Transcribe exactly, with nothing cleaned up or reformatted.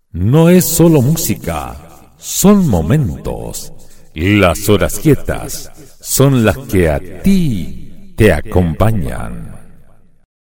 No es solo música, son momentos. Las horas quietas son las que a ti te acompañan.